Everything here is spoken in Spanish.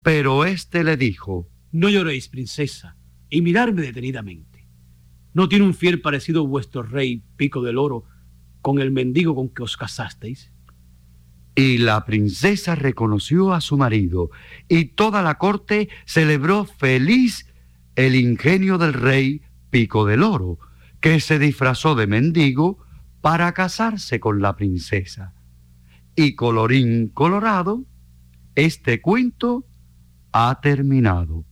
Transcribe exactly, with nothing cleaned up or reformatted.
Pero éste le dijo: No lloréis, princesa, y miradme detenidamente. ¿No tiene un fiel parecido vuestro rey Pico del Oro con el mendigo con que os casasteis? Y la princesa reconoció a su marido, y toda la corte celebró feliz el ingenio del rey Pico del Oro, que se disfrazó de mendigo para casarse con la princesa. Y colorín colorado, este cuento ha terminado.